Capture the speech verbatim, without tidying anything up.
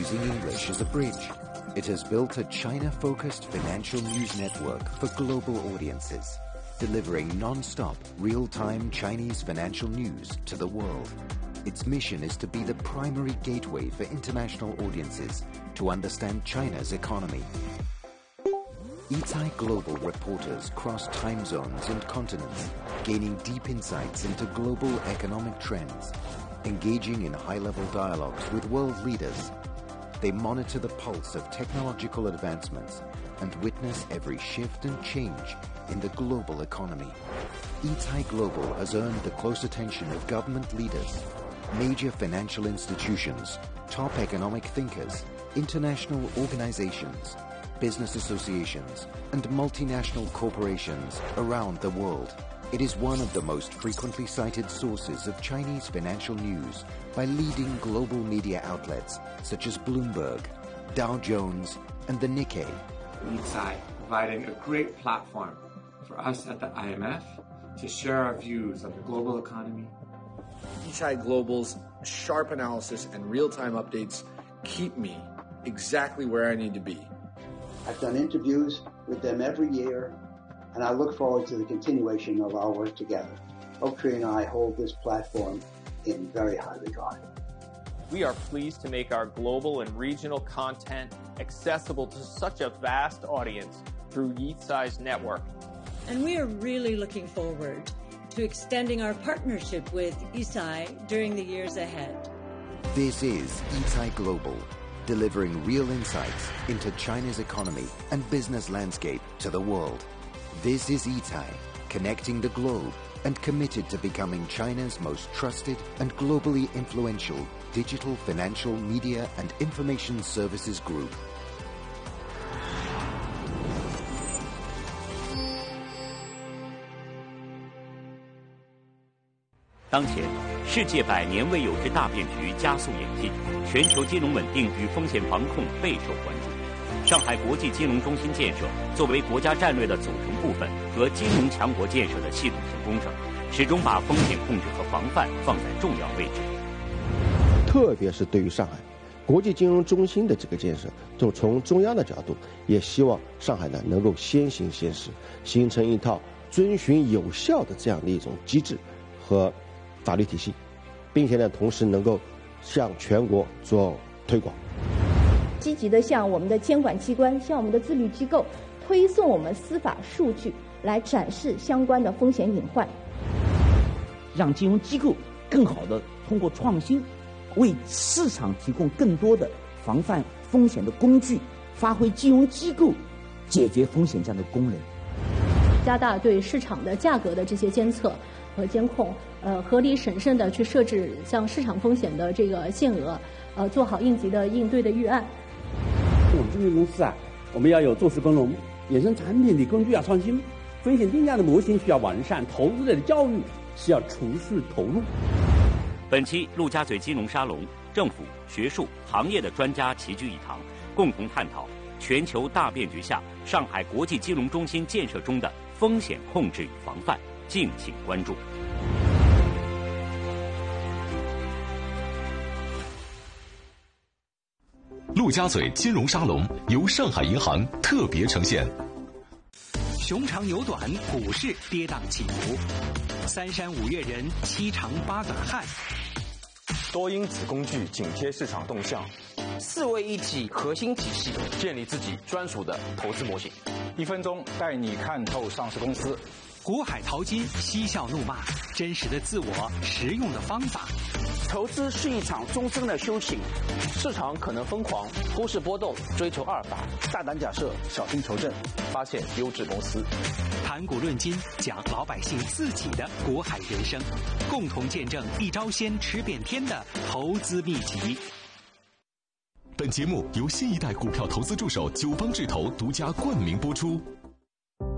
using English as a bridge. It has built a China-focused financial news network for global audiences, delivering non-stop, real-time Chinese financial news to the world. Its mission is to be the primary gateway for international audiences to understand China's economy. Yitai Global reporters cross time zones and continents, gaining deep insights into global economic trends, engaging in high-level dialogues with world leaders. They monitor the pulse of technological advancements and witness every shift and change in the global economy. Yitai Global has earned the close attention of government leaders, major financial institutions, top economic thinkers, international organizations, business associations, and multinational corporations around the world. It is one of the most frequently cited sources of Chinese financial news by leading global media outlets such as Bloomberg, Dow Jones, and the Nikkei. Yitai providing a great platform for us at the I M F to share our views on the global economy. Yitai Global's sharp analysis and real-time updates keep me exactly where I need to be. I've done interviews with them every year, and I look forward to the continuation of our work together. Oaktree and I hold this platform in very high regard. We are pleased to make our global and regional content accessible to such a vast audience through Yitai's network. And we are really looking forward to extending our partnership with Yitai during the years ahead. This is Yitai Global, delivering real insights into China's economy and business landscape to the world. This is Yitai, connecting the globe and committed to becoming China's most trusted and globally influential digital financial media and information services group. 当前，世界百年未有之大变局加速演进，全球金融稳定与风险防控备受关注。上海国际金融中心建设作为国家战略的组成部分和金融强国建设的系统性工程，始终把风险控制和防范放在重要位置。 特别是对于上海国际金融中心的这个建设，就从中央的角度，也希望上海呢能够先行先试，形成一套遵循有效的这样的一种机制和法律体系，并且呢，同时能够向全国做推广， 积极的向我们的监管机关、向我们的自律机构推送我们司法数据，来展示相关的风险隐患， 让金融机构更好的通过创新，为市场提供更多的防范风险的工具，发挥金融机构解决风险这样的功能， 加大对市场的价格的这些监测和监控，呃，合理审慎的去设置像市场风险的这个限额，呃，做好应急的应对的预案。 我们证券公司啊，我们要有做事耕耘，衍生产品的工具要创新，风险定价的模型需要完善，投资者的教育需要储蓄投入。 本期陆家嘴金融沙龙，政府、学术、行业的专家齐聚一堂，共同探讨全球大变局下上海国际金融中心建设中的风险控制与防范，敬请关注。 陆家嘴金融沙龙由上海银行特别呈现。 熊长牛短，股市跌宕起伏；三山五岳人，七长八短汉。 多因子工具紧贴市场动向， 四位一体核心体系， 建立自己专属的投资模型。一分钟带你看透上市公司。 股海淘金，嬉笑怒骂，真实的自我，实用的方法。 投资是一场终身的修行，市场可能疯狂，股市波动，追求阿尔法，大胆假设，小心求证，发现优质公司。 谈股论金，讲老百姓自己的股海人生，共同见证一招鲜吃遍天的投资秘籍。 本节目由新一代股票投资助手九方智投独家冠名播出。